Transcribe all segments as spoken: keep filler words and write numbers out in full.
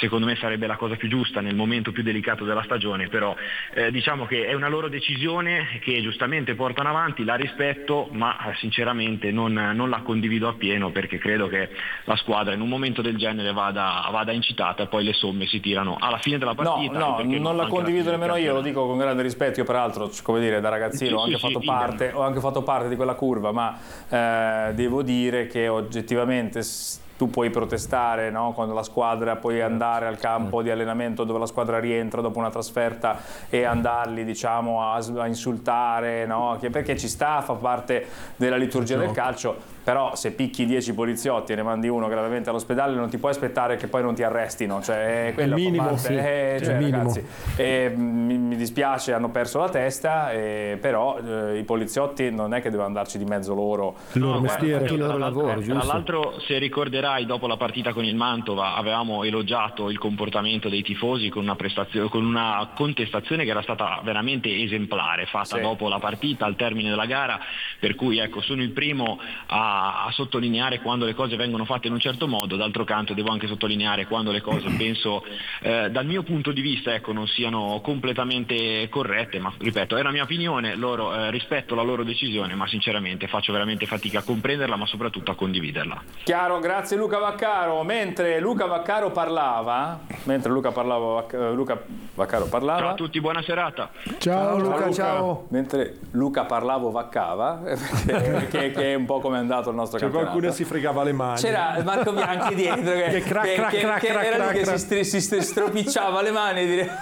secondo me sarebbe la cosa più giusta nel momento più delicato della stagione, però eh, diciamo che è una loro decisione che giustamente portano avanti, la rispetto, ma sinceramente non, non la condivido appieno, perché credo che la squadra in un momento del genere vada, vada incitata e poi le somme si tirano alla fine della partita. No, no, non la condivido nemmeno io, lo dico con grande rispetto. Io peraltro, come dire, da ragazzino sì, ho, anche sì, fatto sì, parte, ho anche fatto parte di quella curva, ma eh, devo dire che oggettivamente tu puoi protestare, no? Quando la squadra, puoi andare al campo di allenamento dove la squadra rientra dopo una trasferta e andarli, diciamo, a, a insultare, no? Che perché ci sta, fa parte della liturgia del calcio. Però se picchi dieci poliziotti e ne mandi uno gravemente all'ospedale, non ti puoi aspettare che poi non ti arrestino, cioè quello il minimo, sì. eh, cioè, minimo. Ragazzi, eh, mi, mi dispiace, hanno perso la testa, eh, però eh, i poliziotti non è che devono andarci di mezzo loro. Il loro no, mestiere, guarda, il loro lavoro, giusto? Tra l'altro, se ricorderai, dopo la partita con il Mantova avevamo elogiato il comportamento dei tifosi con una prestazione, con una contestazione che era stata veramente esemplare, fatta sì. dopo la partita, al termine della gara, per cui ecco, sono il primo a a sottolineare quando le cose vengono fatte in un certo modo. D'altro canto devo anche sottolineare quando le cose penso eh, dal mio punto di vista ecco, non siano completamente corrette, ma ripeto, è la mia opinione, loro eh, rispetto la loro decisione, ma sinceramente faccio veramente fatica a comprenderla, ma soprattutto a condividerla. Chiaro, grazie Luca Vaccaro. Mentre Luca Vaccaro parlava, mentre Luca parlava, Luca Vaccaro parlava. Ciao a tutti, buona serata. Ciao, ciao Luca, Luca, ciao. Mentre Luca parlavo vaccava, perché, che, che è un po' come è andato il nostro cioè, campionato. Qualcuno si fregava le mani. C'era Marco Bianchi dietro che, che, crack, che, crack, che, crack, che crack, era crack, lì crack. che si, stri, si stropicciava le mani e dire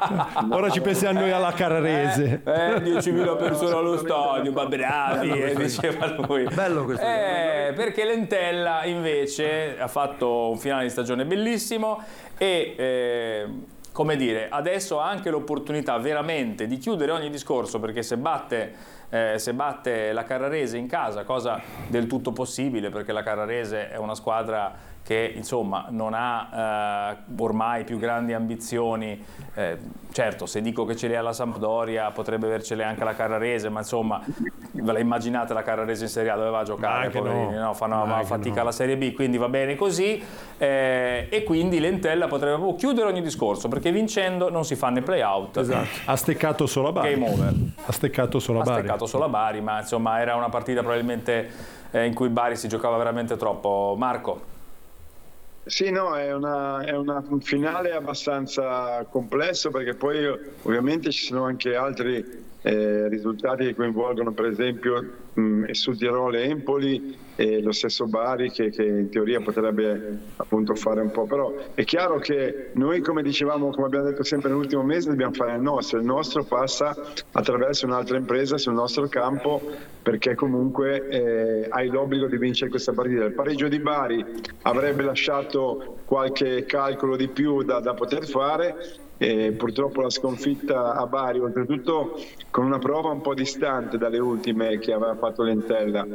ora ci pensiamo noi alla Carrarese. Eh, eh, diecimila persone allo stadio, ma bravi, eh, diceva lui. Bello questo. Eh, perché Lentella invece ha fatto un finale di stagione bellissimo e eh, come dire, adesso ha anche l'opportunità veramente di chiudere ogni discorso, perché se batte, eh, se batte la Carrarese in casa, cosa del tutto possibile perché la Carrarese è una squadra che insomma non ha eh, ormai più grandi ambizioni, eh, certo se dico che ce le ha la Sampdoria potrebbe avercele anche la Carrarese, ma insomma ve la immaginate la Carrarese in Serie A dove va a giocare, poverini, no. No, fanno ma fatica no. alla Serie B, quindi va bene così, eh, e quindi Lentella potrebbe chiudere ogni discorso perché vincendo non si fanno i play-out. Esatto. Ha steccato solo a Bari. Game over. Ha steccato solo a Bari. Ha steccato solo a Bari, ma insomma era una partita probabilmente eh, in cui Bari si giocava veramente troppo. Marco? Sì, no, è, una, è una, un finale abbastanza complesso perché poi ovviamente ci sono anche altri eh, risultati che coinvolgono per esempio mh, Sud Tirolo e Empoli e lo stesso Bari che, che in teoria potrebbe appunto fare un po', però è chiaro che noi come dicevamo, come abbiamo detto sempre nell'ultimo mese, dobbiamo fare il nostro, il nostro passa attraverso un'altra impresa sul nostro campo perché comunque eh, hai l'obbligo di vincere questa partita. Il pareggio di Bari avrebbe lasciato qualche calcolo di più da, da poter fare. E purtroppo la sconfitta a Bari, oltretutto con una prova un po' distante dalle ultime che aveva fatto Lentella,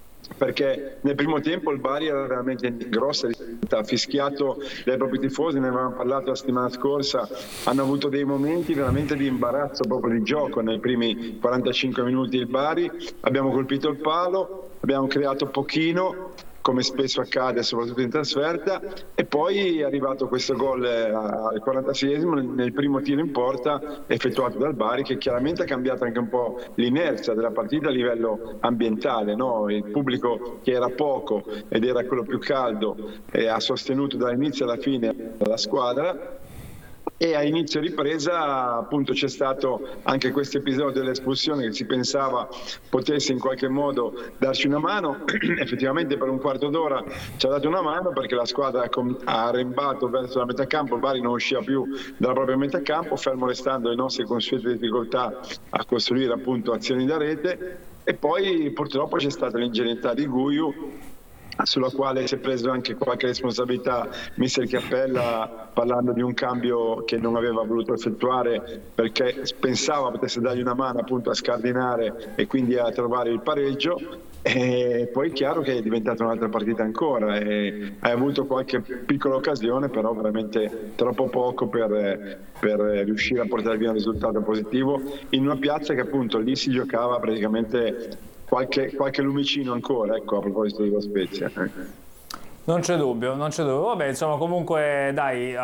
perché nel primo tempo il Bari era veramente in grossa difficoltà, fischiato dai propri tifosi, ne avevamo parlato la settimana scorsa, hanno avuto dei momenti veramente di imbarazzo proprio di gioco nei primi quarantacinque minuti il Bari, abbiamo colpito il palo, abbiamo creato pochino, come spesso accade soprattutto in trasferta, e poi è arrivato questo gol al quarantaseiesimo nel primo tiro in porta effettuato dal Bari, che chiaramente ha cambiato anche un po' l'inerzia della partita a livello ambientale, no? Il pubblico che era poco ed era quello più caldo eh, ha sostenuto dall'inizio alla fine la squadra. E a inizio ripresa appunto c'è stato anche questo episodio dell'espulsione che si pensava potesse in qualche modo darci una mano. Effettivamente per un quarto d'ora ci ha dato una mano perché la squadra ha arrembato verso la metà campo, il Bari non usciva più dalla propria metà campo, fermo restando le nostre consuete difficoltà a costruire appunto azioni da rete, e poi purtroppo c'è stata l'ingenuità di Guiu sulla quale si è preso anche qualche responsabilità mister Chiappella, parlando di un cambio che non aveva voluto effettuare perché pensava potesse dargli una mano appunto a scardinare e quindi a trovare il pareggio. E poi è chiaro che è diventata un'altra partita ancora e hai avuto qualche piccola occasione, però veramente troppo poco per, per riuscire a portare via un risultato positivo in una piazza che appunto lì si giocava praticamente Qualche, qualche lumicino ancora, ecco, a proposito della Spezia. Non c'è dubbio, non c'è dubbio. Vabbè, insomma, comunque, dai,